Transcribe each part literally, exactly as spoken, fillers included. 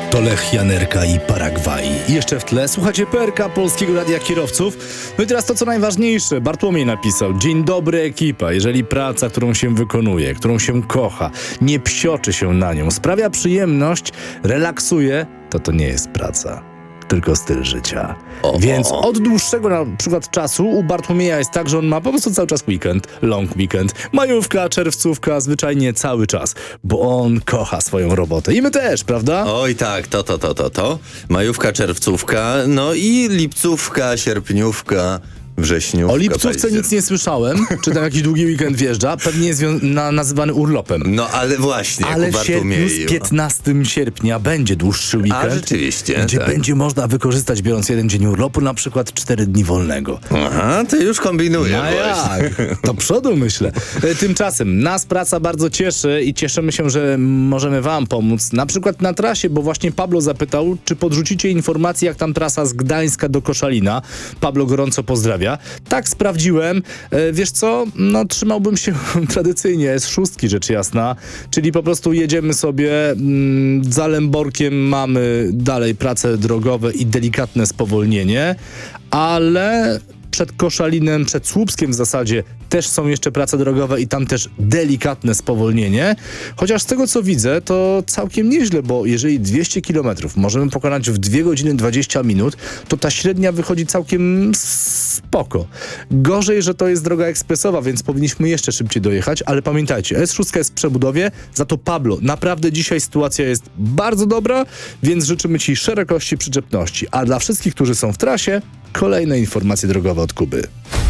To Lech Janerka i Paragwaj. I jeszcze w tle słuchacie P R K, Polskiego Radia Kierowców. No i teraz to, co najważniejsze. Bartłomiej napisał: dzień dobry, ekipa. Jeżeli praca, którą się wykonuje, którą się kocha, nie psioczy się na nią, sprawia przyjemność, relaksuje, to to nie jest praca, tylko styl życia. O, Więc o, o. od dłuższego na przykład czasu u Bartłomieja jest tak, że on ma po prostu cały czas weekend, long weekend, majówka, czerwcówka, zwyczajnie cały czas, bo on kocha swoją robotę. I my też, prawda? Oj tak, to, to, to, to, to. Majówka, czerwcówka, no i lipcówka, sierpniówka, wrześniówka. O lipcówce nic nie słyszałem, czy tam jakiś długi weekend wjeżdża, pewnie jest na, nazywany urlopem. No ale właśnie, ale w sierpniu z piętnastego sierpnia będzie dłuższy weekend. A rzeczywiście, gdzie tak. będzie można wykorzystać, biorąc jeden dzień urlopu, na przykład cztery dni wolnego. Aha, ty już kombinujesz. No jak? Do przodu myślę. Tymczasem nas praca bardzo cieszy i cieszymy się, że możemy wam pomóc. Na przykład na trasie, bo właśnie Pablo zapytał, czy podrzucicie informację, jak tam trasa z Gdańska do Koszalina. Pablo gorąco pozdrawia. Tak, sprawdziłem. E, wiesz co? No trzymałbym się tradycyjnie z szóstki, rzecz jasna. Czyli po prostu jedziemy sobie mm, za Lęborkiem, mamy dalej prace drogowe i delikatne spowolnienie, ale przed Koszalinem, przed Słupskiem w zasadzie też są jeszcze prace drogowe i tam też delikatne spowolnienie. Chociaż z tego, co widzę, to całkiem nieźle, bo jeżeli dwieście kilometrów możemy pokonać w dwie godziny dwadzieścia minut, to ta średnia wychodzi całkiem spoko. Gorzej, że to jest droga ekspresowa, więc powinniśmy jeszcze szybciej dojechać, ale pamiętajcie, S sześć jest w przebudowie, za to Pablo, naprawdę dzisiaj sytuacja jest bardzo dobra, więc życzymy Ci szerokości, przyczepności. A dla wszystkich, którzy są w trasie, kolejne informacje drogowe od Kuby.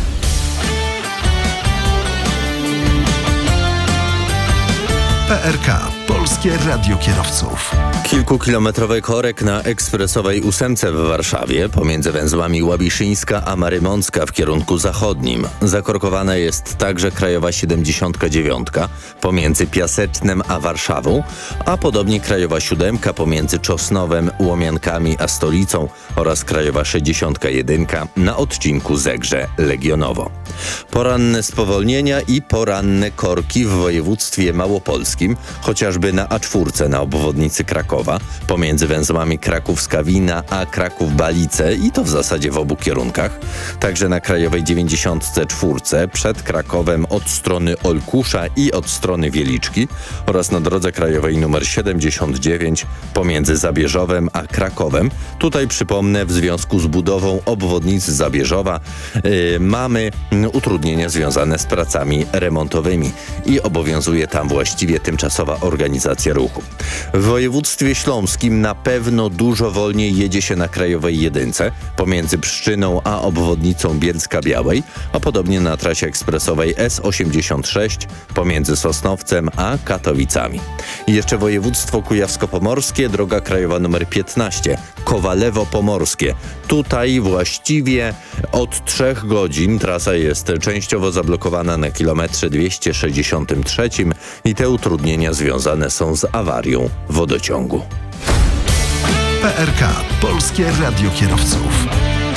P R K, Polskie Radio Kierowców. Kilkukilometrowy korek na ekspresowej ósemce w Warszawie pomiędzy węzłami Łabiszyńska a Marymącka w kierunku zachodnim. Zakorkowana jest także krajowa siedemdziesiąt dziewięć pomiędzy Piasecznem a Warszawą, a podobnie krajowa siódemka pomiędzy Czosnowem, Łomiankami a Stolicą oraz krajowa sześćdziesiąt jeden na odcinku Zegrze-Legionowo. Poranne spowolnienia i poranne korki w województwie małopolskim, chociażby na A cztery na obwodnicy Krakowa, pomiędzy węzłami Kraków-Skawina a Kraków-Balice i to w zasadzie w obu kierunkach. Także na krajowej dziewięćdziesiąt cztery przed Krakowem od strony Olkusza i od strony Wieliczki oraz na drodze krajowej numer siedemdziesiąt dziewięć pomiędzy Zabierzowem a Krakowem. Tutaj przypomnę, w związku z budową obwodnicy Zabierzowa yy, mamy utrudnienia związane z pracami remontowymi i obowiązuje tam właściwie tymczasowa organizacja ruchu. W województwie śląskim na pewno dużo wolniej jedzie się na krajowej jedynce pomiędzy Pszczyną a obwodnicą Bielska-Białej, a podobnie na trasie ekspresowej S osiemdziesiąt sześć pomiędzy Sosnowcem a Katowicami. I jeszcze województwo kujawsko-pomorskie, droga krajowa nr piętnaście, Kowalewo-Pomorskie. Tutaj właściwie od trzech godzin trasa jest częściowo zablokowana na kilometrze dwieście sześćdziesiątym trzecim i te utrudnienia związane są z awarią wodociągu. P R K, Polskie Radio Kierowców.